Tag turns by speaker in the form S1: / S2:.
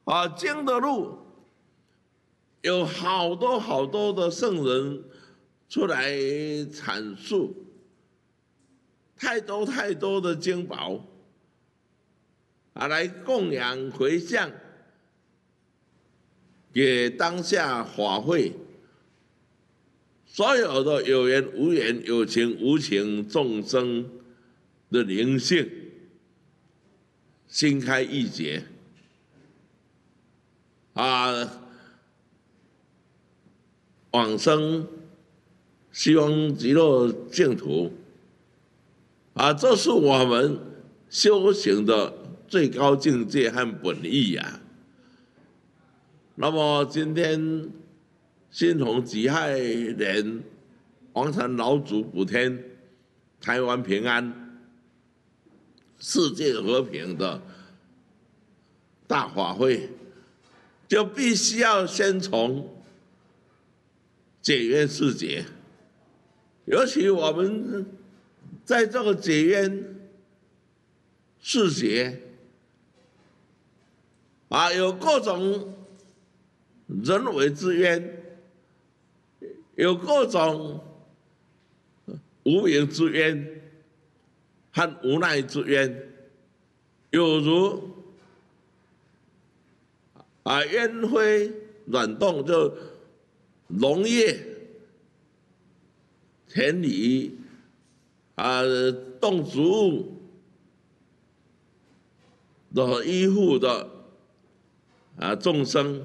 S1: 经的路有好多的圣人出来阐述，太多的经宝来供养回向给当下法会所有的有缘无缘、有情无情众生的灵性，心开意解往生西方极乐净土这是我们修行的最高境界和本意呀。那么今天新逢己亥年，王禅老祖补天，台湾平安，世界和平的大法会，就必须要先从解冤释结。尤其我们在这个解冤释结有各种人为之冤，有各种无名之冤和无奈之冤，有如烟灰软动，就农业、田里动植物的依附的众生。